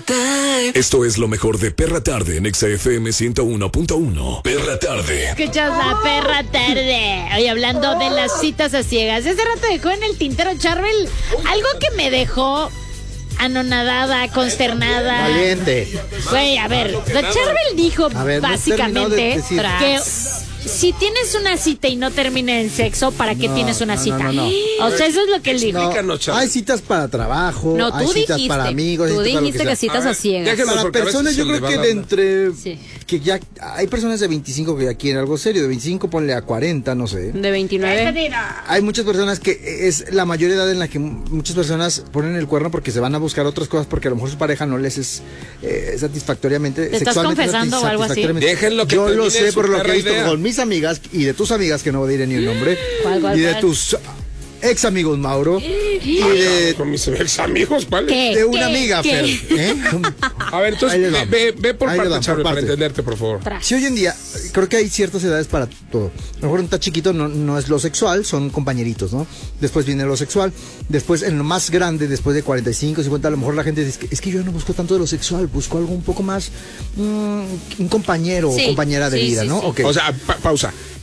Esto es lo mejor de Perra Tarde en Exa FM 101.1. Perra Tarde. Escuchas la Perra Tarde. Hoy hablando de las citas a ciegas. Hace rato dejó en el tintero Charbel algo que me dejó anonadada, consternada. Valiente. Güey, a ver, Charbel dijo básicamente que si tienes una cita y no termina en sexo, ¿para qué tienes una cita? No. O sea, eso es lo que él dijo. Hay citas para trabajo, No, hay tú citas dijiste, para amigos. tú hay citas para lo dijiste que citas a ciegas. Para personas, yo creo que de entre... Sí. Que ya hay personas de 25 que ya quieren algo serio. De 25 ponle a 40, no sé. De 29. Hay muchas personas que es la mayor edad en la que muchas personas ponen el cuerno porque se van a buscar otras cosas porque a lo mejor su pareja no les es satisfactoriamente. ¿Te estás sexualmente confesando o algo así? Déjenlo que yo lo sé por lo que he visto idea. con mis amigas y de tus amigas, que no diré ni el nombre, ¿Cuál? y de tus ex amigos, Mauro, y de... Con mis ex amigos, ¿cuál? ¿Qué? De una amiga, ¿Qué? Fer. A ver, entonces Ahí les va. ve por Ahí les parte, va, Charbel, por para parte. entenderte, por favor. Si hoy en día, creo que hay ciertas edades para todo. A lo mejor un está chiquito no es lo sexual, son compañeritos, ¿no? Después viene lo sexual. Después, en lo más grande, después de 45, 50, a lo mejor la gente dice, es que yo no busco tanto de lo sexual, busco algo un poco más, un compañero o compañera de vida, ¿no? Sí. Okay. O sea, pausa.